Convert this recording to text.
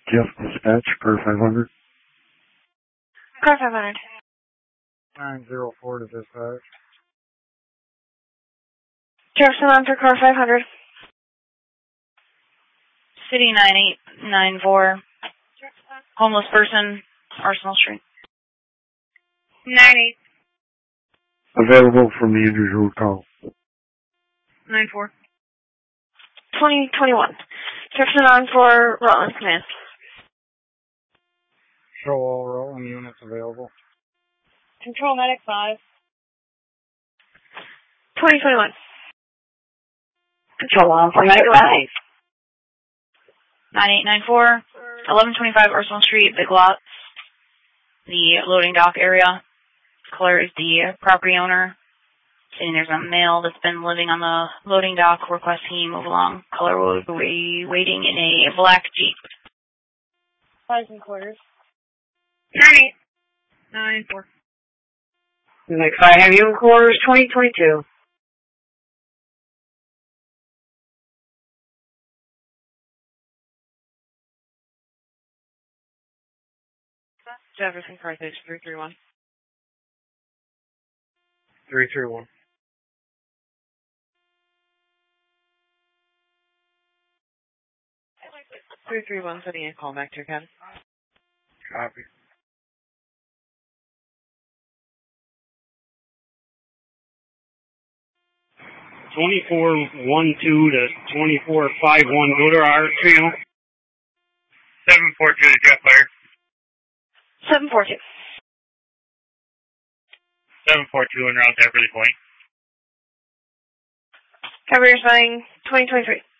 Jeff Dispatch, car 500. Car 500. 904 to dispatch. Jefferson on for car 500. City 9894. Homeless person, Arsenal Street. 98. Available from the individual call. 94. 2021. Jefferson on for Rutland Command. Show all Rutland units available. Control Medic 5. 2021. Control on for Medic 5. 9894. 1125 Arsenal Street, Big Lots. The loading dock area. Color is the property owner. And there's a male that's been living on the loading dock requesting he move along. Color will be waiting in a black Jeep. 5 and quarters. 98. 94. Next I have you in quarters 2022. Jefferson Carthage 331. 331. Setting a call back to your cabin. Copy. 2412 to 2451, go to our channel. 742 to Jeff Fire. 742. 742 and route to Everly Point. Cover your sign 2023.